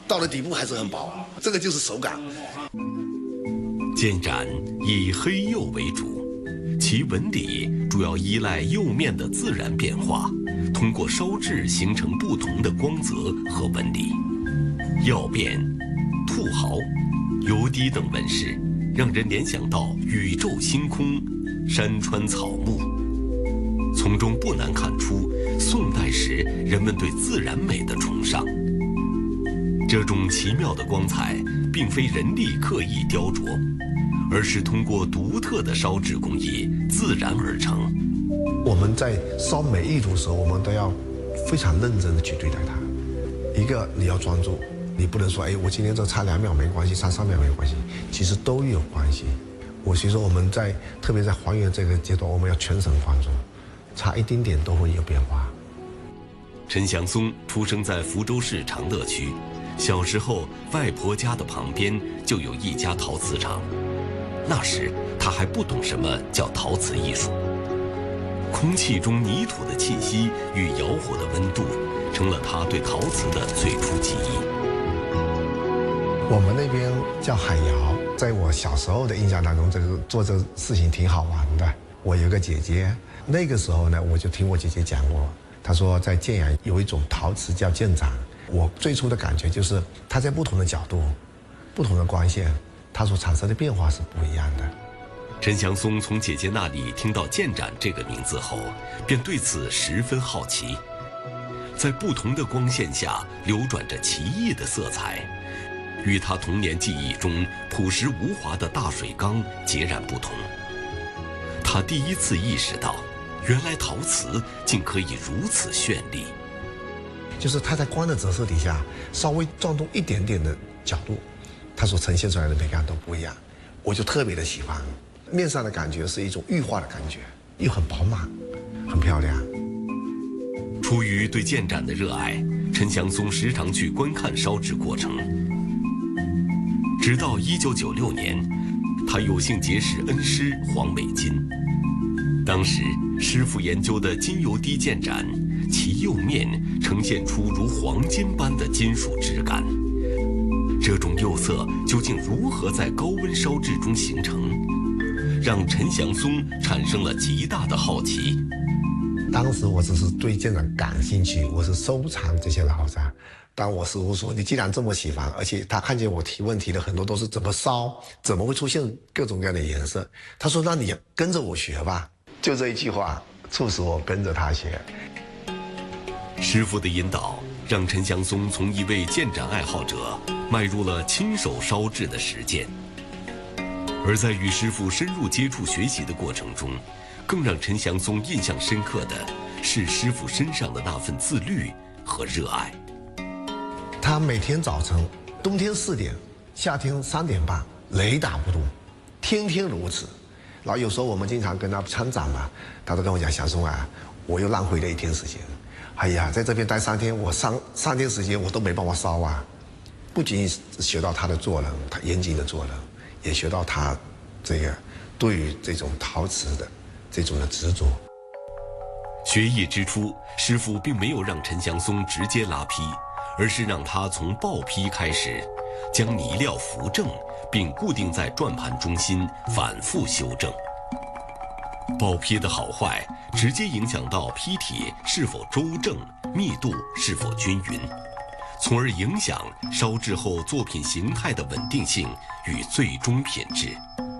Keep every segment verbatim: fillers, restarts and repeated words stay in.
到了底部还是很薄，这个就是手感。 建盏以黑釉为主，其纹理主要依赖釉面的自然变化，通过烧制形成不同的光泽和纹理。曜变、兔毫、油滴等纹饰，让人联想到宇宙星空、山川草木。从中不难看出宋代时人们对自然美的崇尚。这种奇妙的光彩，并非人力刻意雕琢，而是通过独特的烧制工艺自然而成。 我们在烧每一炉的时候，我们都要非常认真的去对待它。一个你要专注，你不能说，哎，我今天这差两秒没关系，差三秒没关系，其实都有关系。我所以说我们在特别在还原这个阶段，我们要全神贯注，差一丁点都会有变化。 陈祥松出生在福州市长乐区，小时候外婆家的旁边就有一家陶瓷厂。那时他还不懂什么叫陶瓷艺术，空气中泥土的气息与窑火的温度，成了他对陶瓷的最初记忆。 我们那边叫海窑，在我小时候的印象当中，这个做这事情挺好玩的。我有个姐姐，那个时候呢，我就听我姐姐讲过，她说在建阳有一种陶瓷叫建盏。我最初的感觉就是它在不同的角度、不同的光线，它所产生的变化是不一样的。 陈祥松从姐姐那里听到建盏这个名字后，便对此十分好奇。在不同的光线下流转着奇异的色彩，与他童年记忆中朴实无华的大水缸截然不同。他第一次意识到，原来陶瓷竟可以如此绚丽。 就是它在光的折射底下，稍微转动一点点的角度，它所呈现出来的美感都不一样。我就特别的喜欢，面上的感觉是一种玉化的感觉，又很饱满，很漂亮。 出于对建盏的热爱，陈祥松时常去观看烧制过程。直到一九九六年，他有幸结识恩师黄美金。当时师傅研究的金油滴建盏，其釉面呈现出如黄金般的金属质感。这种釉色究竟如何在高温烧制中形成，让陈祥松产生了极大的好奇。 当时我只是对建盏感兴趣，我是收藏这些老盏。当我师傅说你既然这么喜欢，而且他看见我提问题的很多都是怎么烧，怎么会出现各种各样的颜色，他说那你跟着我学吧。就这一句话促使我跟着他学。 师傅的引导让陈祥松从一位建盏爱好者迈入了亲手烧制的实践。而在与师傅深入接触学习的过程中，更让陈祥松印象深刻的是师傅身上的那份自律和热爱。 他每天早晨，冬天四点，夏天三点半，雷打不动，天天如此。然后有时候我们经常跟他参展嘛，他都跟我讲，祥松啊，我又浪费了一天时间。哎呀，在这边待三天，我三三天时间我都没办法烧啊。不仅学到他的做人，他严谨的做人，也学到他这个对于这种陶瓷的这种的执着。 学艺之初，师傅并没有让陈祥松直接拉坯，而是让他从爆坯开始，将泥料扶正，并固定在转盘中心，反复修正。爆坯的好坏直接影响到坯体是否周正，密度是否均匀，从而影响烧制后作品形态的稳定性与最终品质。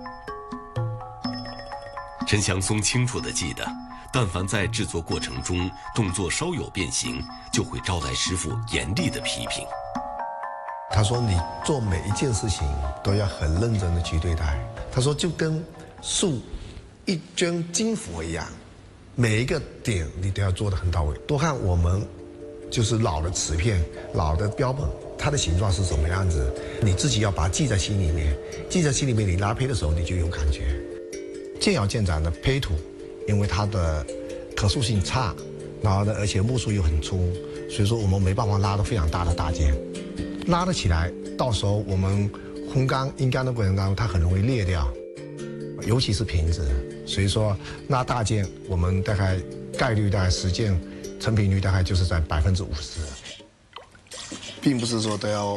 陈祥松清楚地记得，但凡在制作过程中动作稍有变形，就会招来师傅严厉的批评。 他说你做每一件事情都要很认真的去对待。他说就跟塑一尊金佛一样，每一个点你都要做得很到位。多看我们就是老的瓷片、老的标本，它的形状是什么样子，你自己要把它记在心里面。记在心里面，你拉坯的时候你就有感觉。建窑建盏的坯土，因为它的可塑性差，然后呢，而且木数又很粗，所以说我们没办法拉得非常大的大件，拉得起来，到时候我们烘干、阴干的过程当中，它很容易裂掉，尤其是瓶子。所以说拉大件，我们大概概率大概十件，成品率大概就是在百分之五十，并不是说都要